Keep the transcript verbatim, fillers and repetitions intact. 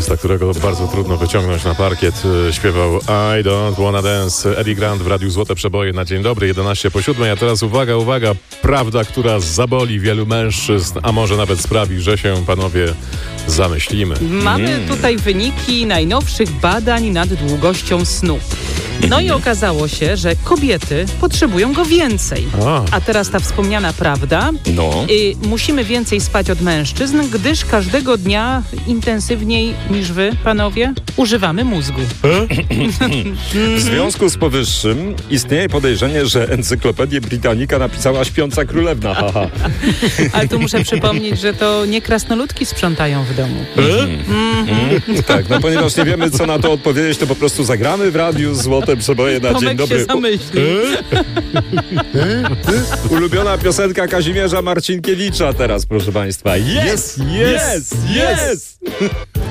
artysta, którego bardzo trudno wyciągnąć na parkiet, śpiewał I Don't Wanna Dance. Eddie Grant w Radiu Złote Przeboje na dzień dobry, jedenaście po siódmej. A teraz uwaga, uwaga, prawda, która zaboli wielu mężczyzn, a może nawet sprawi, że się, panowie, zamyślimy. Mamy mm. tutaj wyniki najnowszych badań nad długością snu. No i okazało się, że kobiety potrzebują go więcej. A, a teraz ta wspomniana prawda. No. Y, musimy więcej spać od mężczyzn, gdyż każdego dnia intensywniej niż wy, panowie, używamy mózgu. W związku z powyższym istnieje podejrzenie, że Encyklopedię Britannica napisała śpiąca królewna. Haha. Ale tu muszę przypomnieć, że to nie krasnoludki sprzątają w domu. Mm-hmm. Tak, no ponieważ nie wiemy, co na to odpowiedzieć, to po prostu zagramy w Radiu Złote Przeboje na Tomek dzień dobry. się zamyśli. Ulubiona piosenka Kazimierza Marcinkiewicza teraz, proszę państwa. Jest, jest, jest!